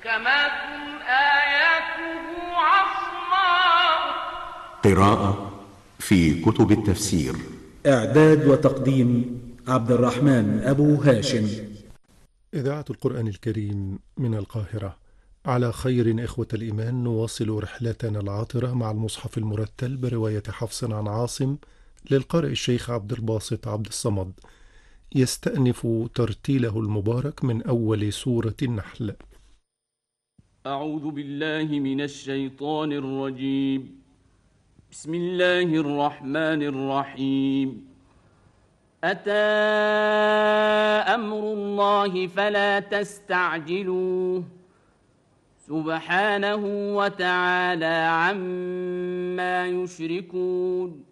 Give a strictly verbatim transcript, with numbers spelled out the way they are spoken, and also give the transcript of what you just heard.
محكمات آياته عصماء. قراءة في كتب التفسير. إعداد وتقديم عبد الرحمن أبو هاشم. إذاعة القرآن الكريم من القاهرة. على خير إخوة الإيمان، نواصل رحلتنا العاطرة مع المصحف المرتل برواية حفص عن عاصم للقارئ الشيخ عبد الباسط عبد الصمد، يستأنف ترتيله المبارك من أول سورة النحل. أعوذ بالله من الشيطان الرجيم. بسم الله الرحمن الرحيم. أتى أمر الله فلا تستعجلوه سبحانه وتعالى عما يشركون.